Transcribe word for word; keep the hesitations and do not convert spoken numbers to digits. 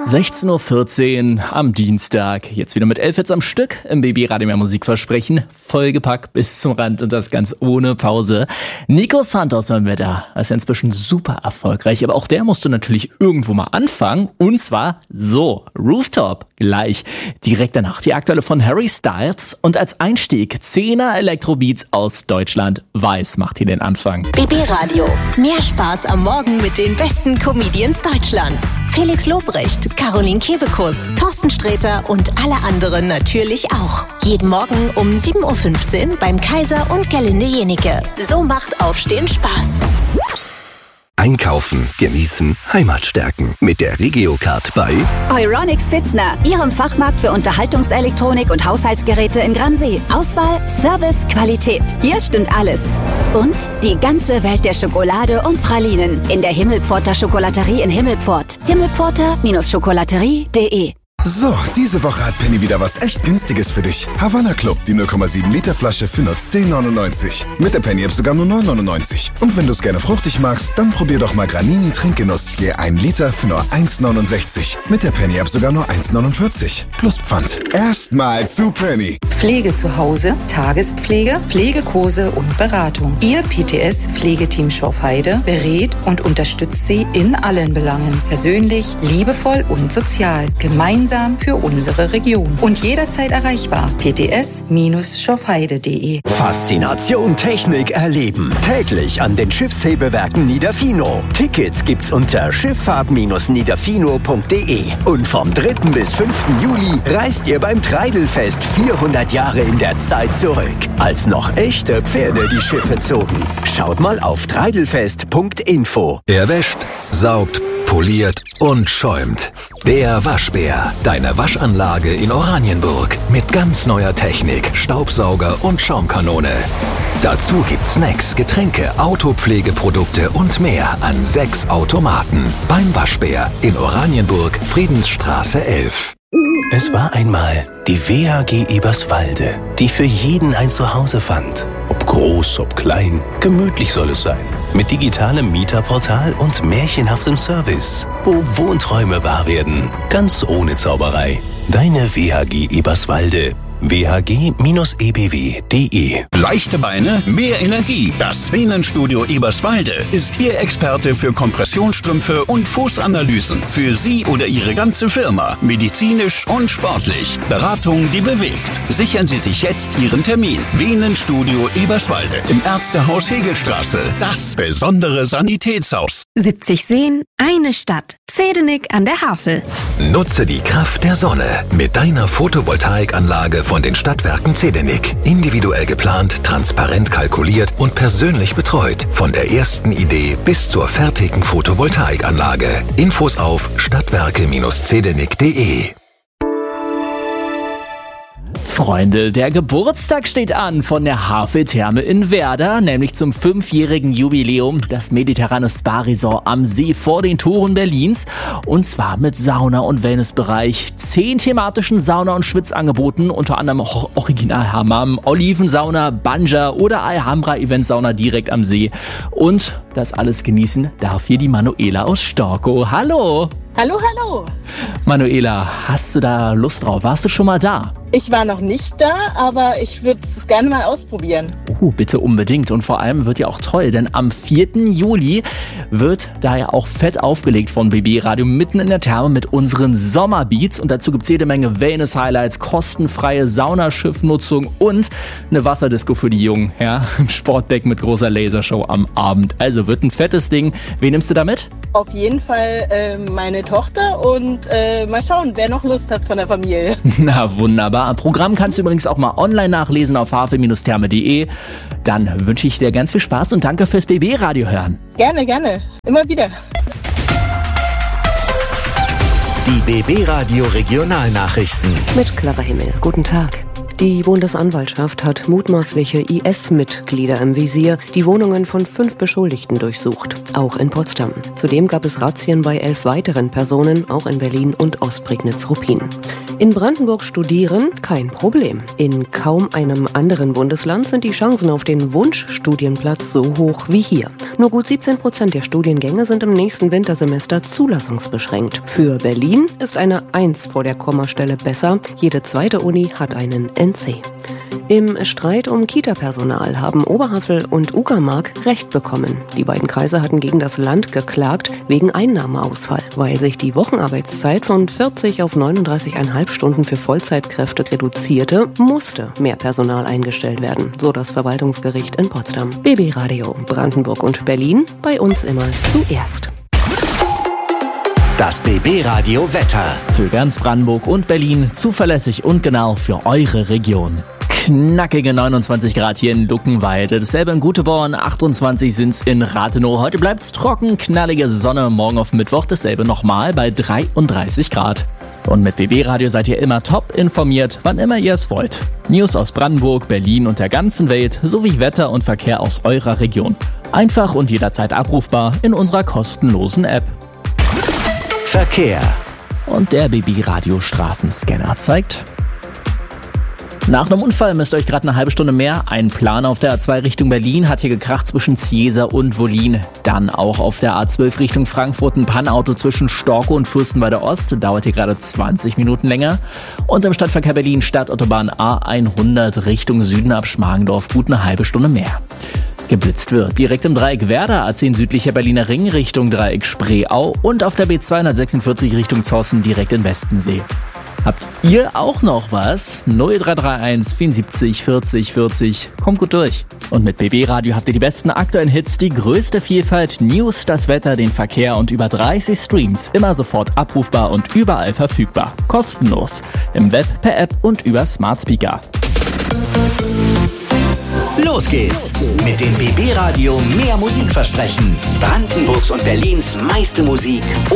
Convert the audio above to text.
sechzehn Uhr vierzehn am Dienstag. Jetzt wieder mit elf Hits am Stück im B B-Radio mehr Musikversprechen. Vollgepackt bis zum Rand und das ganz ohne Pause. Nico Santos hören wir da. Er ist ja inzwischen super erfolgreich, aber auch der musste natürlich irgendwo mal anfangen. Und zwar so, Rooftop gleich. Direkt danach die aktuelle von Harry Styles. Und als Einstieg Zehner Elektrobeats aus Deutschland. Weiß macht hier den Anfang. B B-Radio. Mehr Spaß am Morgen mit den besten Comedians Deutschlands. Felix Lobrecht, Caroline Kebekus, Thorsten Sträter und alle anderen natürlich auch. Jeden Morgen um sieben Uhr fünfzehn beim Kaiser und Gerlinde Jenike. So macht Aufstehen Spaß. Einkaufen, genießen, Heimat stärken. Mit der Regio-Card bei Euronics Pfitzner, Ihrem Fachmarkt für Unterhaltungselektronik und Haushaltsgeräte in Gransee. Auswahl, Service, Qualität. Hier stimmt alles. Und die ganze Welt der Schokolade und Pralinen in der Himmelpforter Schokolaterie in Himmelpfort. himmelpforter Schokolaterie punkt de. So, diese Woche hat Penny wieder was echt Günstiges für dich. Havanna Club, die null Komma sieben Liter Flasche für nur zehn neunundneunzig. Mit der Penny-App sogar nur neun neunundneunzig. Und wenn du es gerne fruchtig magst, dann probier doch mal Granini Trinkgenuss. Je ein Liter für nur eins neunundsechzig. Mit der Penny-App sogar nur eins neunundvierzig. Plus Pfand. Erstmal zu Penny. Pflege zu Hause, Tagespflege, Pflegekurse und Beratung. Ihr P T S-Pflegeteam Schorfheide berät und unterstützt Sie in allen Belangen. Persönlich, liebevoll und sozial. Gemeinsam für unsere Region. Und jederzeit erreichbar. p t s schorfheide punkt de. Faszination Technik erleben. Täglich an den Schiffshebewerken Niederfino. Tickets gibt's unter schifffahrt niederfino punkt de. Und vom dritten bis fünften Juli reist ihr beim Treidelfest vierhundert Jahre in der Zeit zurück. Als noch echte Pferde die Schiffe zogen. Schaut mal auf treidelfest punkt info. Er wäscht, saugt, poliert und schäumt. Der Waschbär, deine Waschanlage in Oranienburg. Mit ganz neuer Technik, Staubsauger und Schaumkanone. Dazu gibt's Snacks, Getränke, Autopflegeprodukte und mehr an sechs Automaten. Beim Waschbär in Oranienburg, Friedensstraße elf. Es war einmal die W H G Eberswalde, die für jeden ein Zuhause fand. Ob groß, ob klein, gemütlich soll es sein. Mit digitalem Mieterportal und märchenhaftem Service, wo Wohnträume wahr werden, ganz ohne Zauberei. Deine W H G Eberswalde. w h g e b w punkt de. Leichte Beine, mehr Energie. Das Venenstudio Eberswalde ist Ihr Experte für Kompressionsstrümpfe und Fußanalysen. Für Sie oder Ihre ganze Firma. Medizinisch und sportlich. Beratung, die bewegt. Sichern Sie sich jetzt Ihren Termin. Venenstudio Eberswalde im Ärztehaus Hegelstraße. Das besondere Sanitätshaus. siebzig Seen, eine Stadt. Zedenik an der Havel. Nutze die Kraft der Sonne mit deiner Photovoltaikanlage von den Stadtwerken Zedenik. Individuell geplant, transparent kalkuliert und persönlich betreut. Von der ersten Idee bis zur fertigen Photovoltaikanlage. Infos auf stadtwerke zedenik punkt de. Freunde, der Geburtstag steht an von der Havel-Therme in Werder, nämlich zum fünfjährigen Jubiläum, das mediterrane Spa-Resort am See vor den Toren Berlins. Und zwar mit Sauna- und Wellnessbereich, zehn thematischen Sauna- und Schwitzangeboten, unter anderem Original Hammam, Olivensauna, Banja oder Alhambra Eventsauna direkt am See. Und das alles genießen darf hier die Manuela aus Storkow. Hallo! Hallo, hallo. Manuela, hast du da Lust drauf? Warst du schon mal da? Ich war noch nicht da, aber ich würde es gerne mal ausprobieren. Oh, bitte unbedingt. Und vor allem wird ja auch toll, denn am vierten Juli wird da ja auch fett aufgelegt von B B-Radio mitten in der Therme mit unseren Sommerbeats. Und dazu gibt es jede Menge Wellness-Highlights, kostenfreie Saunaschiffnutzung und eine Wasserdisco für die Jungen. Ja, im Sportdeck mit großer Lasershow am Abend. Also wird ein fettes Ding. Wen nimmst du da mit? Auf jeden Fall äh, meine Tochter und äh, mal schauen, wer noch Lust hat von der Familie. Na wunderbar. Programm kannst du übrigens auch mal online nachlesen auf havel therme punkt de. Dann wünsche ich dir ganz viel Spaß und danke fürs B B-Radio hören. Gerne, gerne. Immer wieder. Die B B-Radio Regionalnachrichten. Mit Clara Himmel. Guten Tag. Die Bundesanwaltschaft hat mutmaßliche I S-Mitglieder im Visier, die Wohnungen von fünf Beschuldigten durchsucht, auch in Potsdam. Zudem gab es Razzien bei elf weiteren Personen, auch in Berlin und Ostprignitz-Ruppin. In Brandenburg studieren, kein Problem. In kaum einem anderen Bundesland sind die Chancen auf den Wunschstudienplatz so hoch wie hier. Nur gut siebzehn Prozent der Studiengänge sind im nächsten Wintersemester zulassungsbeschränkt. Für Berlin ist eine eins vor der Kommastelle besser. Jede zweite Uni hat einen N C. Im Streit um Kita-Personal haben Oberhavel und Uckermark Recht bekommen. Die beiden Kreise hatten gegen das Land geklagt wegen Einnahmeausfall. Weil sich die Wochenarbeitszeit von vierzig auf neununddreißig Komma fünf Stunden für Vollzeitkräfte reduzierte, musste mehr Personal eingestellt werden, so das Verwaltungsgericht in Potsdam. B B Radio Brandenburg und Berlin, bei uns immer zuerst. Das B B Radio Wetter. Für ganz Brandenburg und Berlin zuverlässig und genau für eure Region. Knackige neunundzwanzig Grad hier in Luckenwalde, dasselbe in Guteborn, achtundzwanzig sind's in Rathenow. Heute bleibt's trocken, knallige Sonne, morgen auf Mittwoch dasselbe nochmal bei dreiunddreißig Grad. Und mit B B Radio seid ihr immer top informiert, wann immer ihr es wollt. News aus Brandenburg, Berlin und der ganzen Welt, sowie Wetter und Verkehr aus eurer Region. Einfach und jederzeit abrufbar in unserer kostenlosen App. Verkehr. Und der B B Radio Straßenscanner zeigt: Nach einem Unfall müsst ihr euch gerade eine halbe Stunde mehr einplanen. Auf der A zwei Richtung Berlin hat hier gekracht zwischen Zieser und Wollin. Dann auch auf der A zwölf Richtung Frankfurt ein Pannauto zwischen Storkow und Fürstenwalde Ost. Dauert hier gerade zwanzig Minuten länger. Und im Stadtverkehr Berlin Stadtautobahn A hundert Richtung Süden ab Schmargendorf gut eine halbe Stunde mehr. Geblitzt wird direkt im Dreieck Werder, A zehn südlicher Berliner Ring Richtung Dreieck Spreeau und auf der B zweihundertsechsundvierzig Richtung Zossen direkt in Westensee. Habt ihr auch noch was? null drei drei eins vierundsiebzig vierzig vierzig. Kommt gut durch. Und mit B B Radio habt ihr die besten aktuellen Hits, die größte Vielfalt, News, das Wetter, den Verkehr und über dreißig Streams. Immer sofort abrufbar und überall verfügbar. Kostenlos. Im Web, per App und über Smart Speaker. Los geht's mit dem B B Radio Mehr Musik versprechen. Brandenburgs und Berlins meiste Musik